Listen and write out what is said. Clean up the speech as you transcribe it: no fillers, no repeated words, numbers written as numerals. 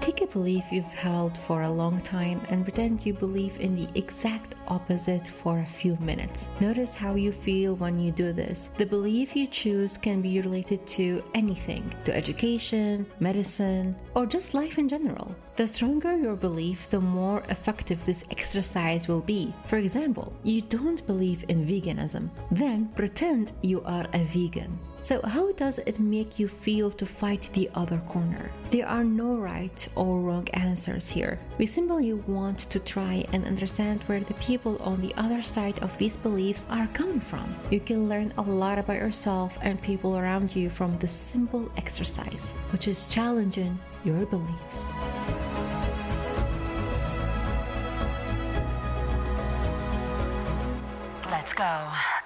Take a belief you've held for a long time and pretend you believe in the exact opposite for a few minutes. Notice how you feel when you do this. The belief you choose can be related to anything, to education, medicine, or just life in general. The stronger your belief, the more effective this exercise will be. For example, you don't believe in veganism, then pretend you are a vegan. So how does it make you feel to fight the other corner? There are no right or wrong answers here. We simply want to try and understand where the people on the other side of these beliefs are coming from. You can learn a lot about yourself and people around you from this simple exercise, which is challenging your beliefs. Let's go.